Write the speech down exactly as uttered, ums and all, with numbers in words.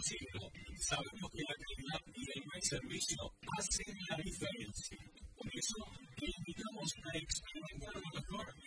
siglo, sabemos que la calidad y el buen servicio hacen la diferencia. Por eso, te invitamos a experimentar lo mejor